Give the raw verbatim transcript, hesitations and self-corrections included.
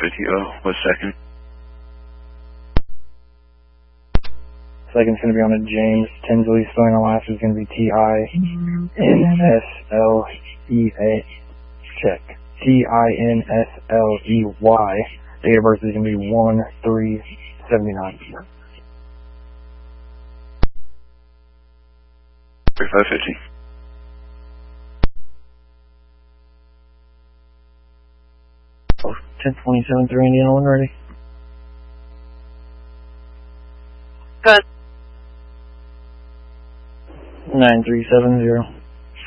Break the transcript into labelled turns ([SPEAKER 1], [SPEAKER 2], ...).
[SPEAKER 1] fifty. Oh, what second?
[SPEAKER 2] Second's going to be on a James Tinsley. Spelling on last is going to be T I N S L E A. Check. T I N S L E Y. Date of birth is going to be one three seventy-nine.
[SPEAKER 1] thirty-five fifty.
[SPEAKER 2] Oh, ten twenty-seven through Indiana one ready.
[SPEAKER 3] Good.
[SPEAKER 2] nine three seven zero.